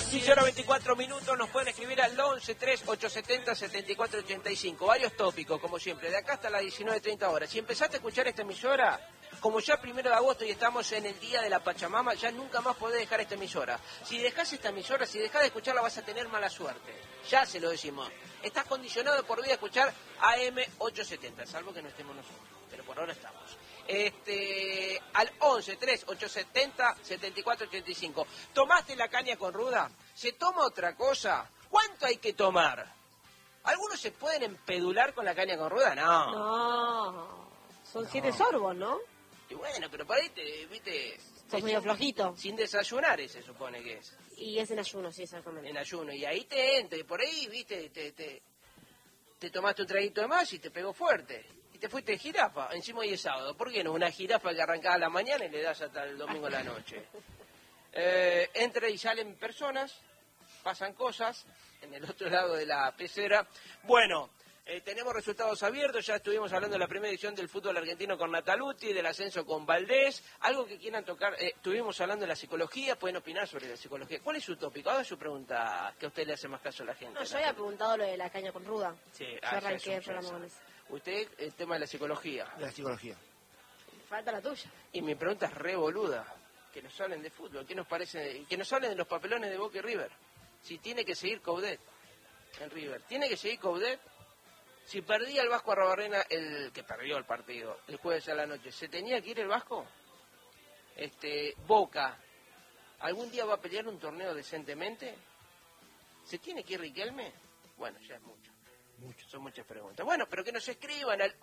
15:24, nos pueden escribir al 11-3-870-7485. Varios tópicos, como siempre, de acá hasta las 19:30 horas. Si empezaste a escuchar esta emisora, como ya 1 de agosto y estamos en el Día de la Pachamama, ya nunca más podés dejar esta emisora. Si dejás esta emisora, si dejás de escucharla, vas a tener mala suerte. Ya se lo decimos. Estás condicionado por vida a escuchar AM870, salvo que no estemos nosotros. Pero por ahora estamos. Al 11-3-870-7485. ¿Tomaste la caña con ruda? ¿Se toma otra cosa? ¿Cuánto hay que tomar? ¿Algunos se pueden empedular con la caña con ruda? No. No. Son 7 sorbos, ¿no? Y bueno, pero por ahí viste... Sos medio flojito. Sin desayunar se supone que es. Y es en ayuno, sí, exactamente. En ayuno. Y ahí te entra. Y por ahí, viste, te tomaste un traguito de más y te pegó fuerte. Y te fuiste de jirafa. Encima hoy es sábado. ¿Por qué no? Una jirafa que arrancaba a la mañana y le das hasta el domingo a la noche. Entra y salen personas, pasan cosas en el otro lado de la pecera. Bueno, tenemos resultados abiertos. Ya estuvimos hablando de la primera edición del fútbol argentino con Nataluti, del ascenso con Valdés. Algo que quieran tocar. Estuvimos hablando de la psicología. Pueden opinar sobre la psicología. ¿Cuál es su tópico? Haga su pregunta, que a usted le hace más caso a la gente. No, yo había preguntado lo de la caña con ruda. Sí, yo arranqué el programa con eso. Usted, el tema de la psicología. La psicología. Falta la tuya. Y mi pregunta es re boluda. Que nos hablen de fútbol. ¿Qué nos parece? Que nos hablen de los papelones de Boca y River. Si tiene que seguir Coudet en River. ¿Tiene que seguir Coudet? Si perdía el Vasco Arrobarrena, el que perdió el partido, el jueves a la noche, ¿se tenía que ir el Vasco? Boca, ¿algún día va a pelear un torneo decentemente? ¿Se tiene que ir Riquelme? Bueno, ya es mucho. Son muchas preguntas. Bueno, pero que nos escriban al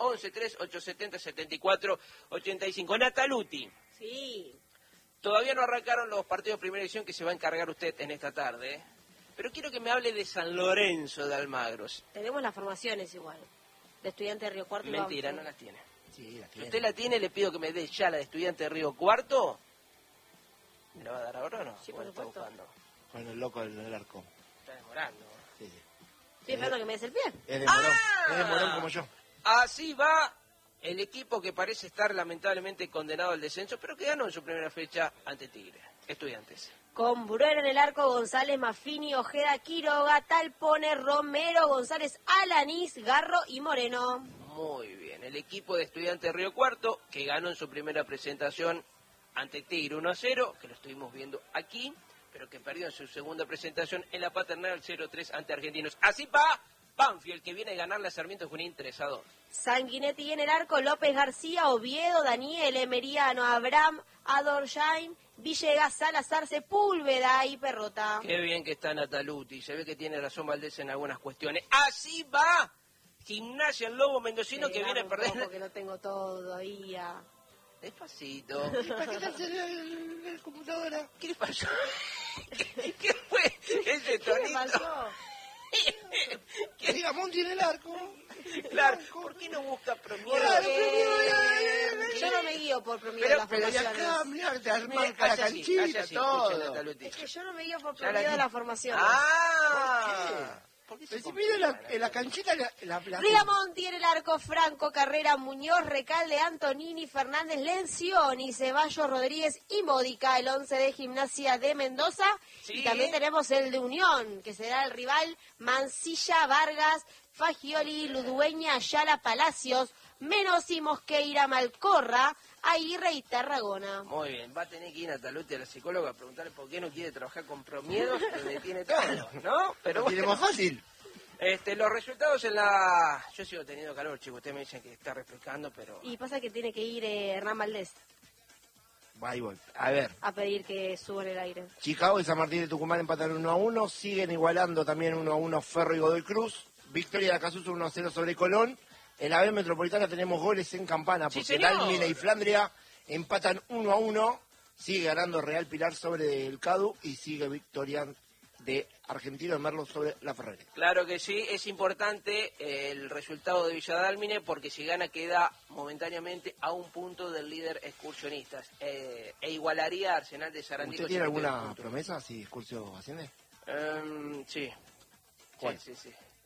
11-3-870-7485. Nataluti. Sí. Todavía no arrancaron los partidos de primera edición que se va a encargar usted en esta tarde, ¿eh? Pero quiero que me hable de San Lorenzo de Almagro. Tenemos las formaciones igual. De Estudiante de Río Cuarto. Mentira, no las tiene. Sí, la Si tiene. usted la tiene, le pido que me dé ya la de Estudiante de Río Cuarto. ¿Me la va a dar ahora o no? Sí, ¿O por está supuesto. buscando? Con el loco del arco. Está demorando. Sí, sí. Estoy esperando que me des el pie. Es de morón. ¡Ah! Es de morón como yo. Así va el equipo que parece estar lamentablemente condenado al descenso, pero que ganó en su primera fecha ante Tigre. Estudiantes. Con Bruera en el arco, González, Maffini, Ojeda, Quiroga, Talpone, Romero, González, Alanís, Garro y Moreno. Muy bien. El equipo de Estudiantes de Río Cuarto, que ganó en su primera presentación ante Tigre 1-0, que lo estuvimos viendo aquí, pero que perdió en su segunda presentación en la Paternal 0-3 ante Argentinos. Así va Banfield, que viene a ganarle a Sarmiento Junín 3-2. Sanguinetti en el arco, López García, Oviedo, Daniel, Emeriano, Abraham, Adorjain, Villegas, Salazar, Sepúlveda y Perrota. Qué bien que está Nataluti, se ve que tiene razón Valdés en algunas cuestiones. Así va Gimnasia el Lobo Mendocino, que viene a perder. Porque lo tengo todavía. Despacito. ¿Para qué te hace la computadora? ¿Qué le pasó? ¿Qué fue ese ¿Qué tonito? le pasó? Que diga Monti en el arco. Claro, ¿por qué no busca Promiedo? Claro, Yo no me guío por promedio de Pero- las Pero de formaciones. acá, mirá, te Mira, marca la hace así, canchita, hace así, todo. escucha, Nataluti. Es que yo no me guío por Ya la promedio de vi. las formaciones. ¡Ah! ¿Por qué se Pero si complica, mira Nataluti? la canchita, la Rigamonti en el arco, Franco, Carrera, Muñoz, Recalde, Antonini, Fernández, Lencioni, Ceballos, Rodríguez y Módica, el 11 de Gimnasia de Mendoza. Sí. Y también tenemos el de Unión, que será el rival Mancilla, Vargas, Fagioli, Ludueña, Ayala, Palacios, Menossi, Mosqueira, Malcorra, Aguirre y Tarragona. Muy bien, va a tener que ir Nataluti a la psicóloga a preguntarle por qué no quiere trabajar con Promiedos, donde tiene todo, ¿no? Pero Lo tiene más fácil. los resultados en la... Yo sigo teniendo calor, chicos, ustedes me dicen que está refrescando, pero... Y pasa que tiene que ir Hernán Valdés Va y voy. A ver. a pedir que suban el aire. Chicago y San Martín de Tucumán empatan 1-1. Siguen igualando también 1-1 Ferro y Godoy Cruz. Victoria de Acasuso 1-0 sobre Colón. En la B Metropolitana tenemos goles en campana, Sí, porque señor. Dálmine y Flandria empatan 1-1. Sigue ganando Real Pilar sobre el Cadu y sigue victoria de Argentino de Merlo sobre la Ferrari. Claro que sí, es importante el resultado de Villadálmine porque si gana queda momentáneamente a un punto del líder excursionistas e igualaría a Arsenal de Sarandí. ¿Usted con tiene 52 alguna puntos. promesa si Excursio asciende? Sí. ¿Cuál? Sí.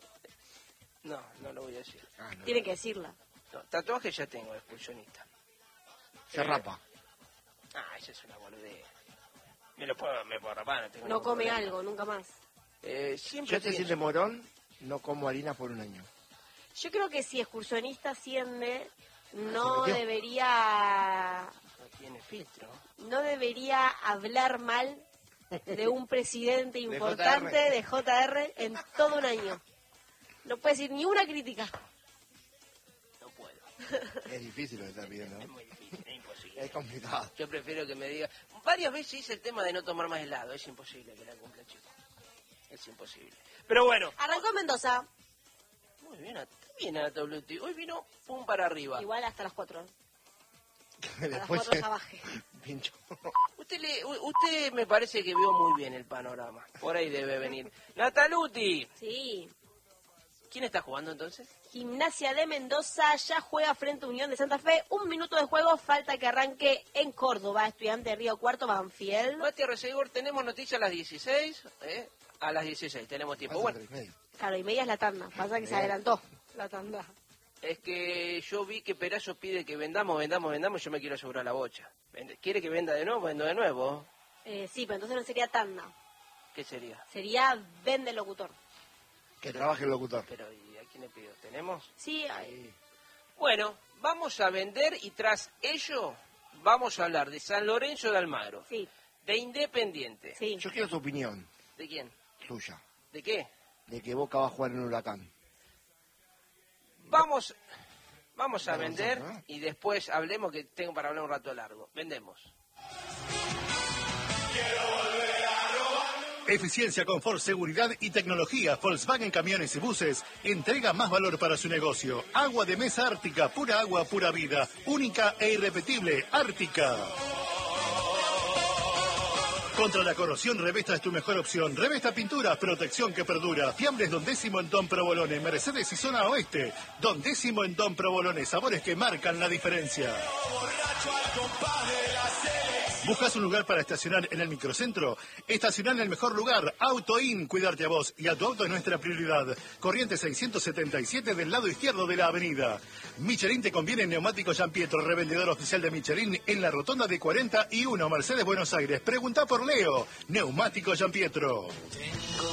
No lo voy a decir. Ah, no. Tiene que decirla. No, tatuaje ya tengo, excursionista. Se rapa. Esa es una boludez. Me puedo rapar, no tengo No ningún come problema. algo, nunca más. Siempre Yo este pienso- de Morón no como harina por un año. Yo creo que si excursionista asciende, no ¿Se metió? debería No tiene filtro. no debería hablar mal de un presidente De importante JR. de JR en todo un año. No puede decir ni una crítica. No puedo. Es difícil lo que está pidiendo, Es ¿no? muy difícil, es imposible. Es complicado. Yo prefiero que me diga... Varias veces hice el tema de no tomar más helado. Es imposible que la cumpla, chico. Es imposible. Pero bueno. Arrancó Mendoza, Muy bien, está bien a la WT. Hoy vino pum para arriba. igual hasta las 4. A las Después 4 ya baje. pincho. Usted me parece que vio muy bien el panorama. Por ahí debe venir. Nataluti. Sí. ¿Quién está jugando entonces? Gimnasia de Mendoza ya juega frente a Unión de Santa Fe. 1 minuto de juego, falta que arranque en Córdoba. Estudiante de Río Cuarto, Banfield. Mati Arrecegor, tenemos noticias a las 16. A las 16 tenemos tiempo. Pasa Bueno, 3:30. Claro, y media es la tanda. Pasa que se Bien. adelantó la tanda. es que yo vi que Perazo pide que vendamos, y yo me quiero asegurar la bocha. ¿Quiere que venda de nuevo? Vendo de nuevo. Sí, pero entonces no sería tanda. ¿Qué sería? Sería vende locutor. Que trabaje el locutor. Pero ¿y a quién le pido? ¿Tenemos? Sí, Bueno, vamos a vender y tras ello vamos a hablar de San Lorenzo de Almagro, sí, de Independiente. sí. Yo quiero su opinión, ¿De quién? suya, ¿De qué? de que Boca va a jugar en Huracán. Vamos a Vamos, vender ¿no? y después hablemos, que tengo para hablar un rato largo. Vendemos. Eficiencia, confort, seguridad y tecnología. Volkswagen Camiones y Buses entrega más valor para su negocio. Agua de mesa Ártica, pura agua, pura vida. Única e irrepetible, Ártica. Contra la corrosión, Revesta es tu mejor opción. Revesta Pintura, protección que perdura. Fiambres Don Décimo en Don Provolone, Mercedes y Zona Oeste. Don Décimo en Don Provolone, sabores que marcan la diferencia. ¿Buscas un lugar para estacionar en el microcentro? Estacionar en el mejor lugar. AutoIn, cuidarte a vos y a tu auto es nuestra prioridad. Corriente 677 del lado izquierdo de la avenida. Michelin te conviene en Neumático Gian Pietro, revendedor oficial de Michelin en la rotonda de 41 Mercedes, Buenos Aires. Pregunta por Leo. Neumático Gian Pietro.